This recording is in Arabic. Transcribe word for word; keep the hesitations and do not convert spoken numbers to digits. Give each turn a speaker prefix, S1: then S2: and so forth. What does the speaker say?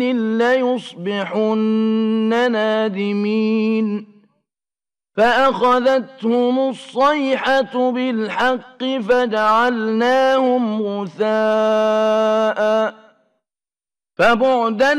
S1: ليصبحن نادمين فأخذتهم الصيحة بالحق فجعلناهم غثاء فبعدا